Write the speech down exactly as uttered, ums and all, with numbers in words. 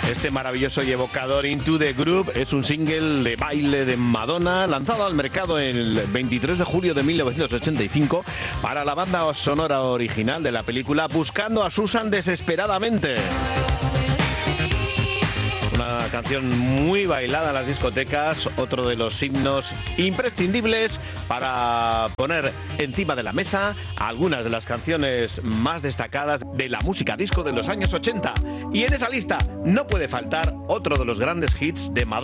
Este maravilloso y evocador Into the Groove es un single de baile de Madonna lanzado al mercado el veintitrés de julio de mil novecientos ochenta y cinco para la banda sonora original de la película Buscando a Susan desesperadamente. Una canción muy bailada en las discotecas, otro de los himnos imprescindibles para poner encima de la mesa algunas de las canciones más destacadas de la música disco de los años ochenta. Y en esa lista no puede faltar otro de los grandes hits de Madonna.